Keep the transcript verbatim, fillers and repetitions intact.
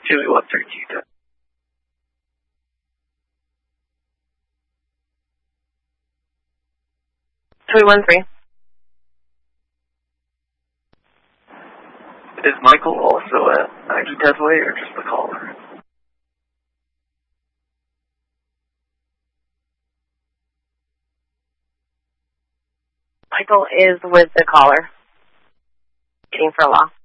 Two one thirteen. Two one three. Is Michael also at ninety Deadway or just the caller? Michael is with the caller. Waiting for law.